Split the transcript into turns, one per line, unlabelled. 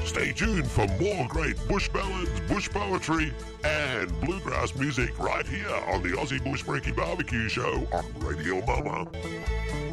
Stay tuned for more great bush ballads, bush poetry, and bluegrass music right here on the Aussie Bush Breaky Barbecue Show on Radio Mama.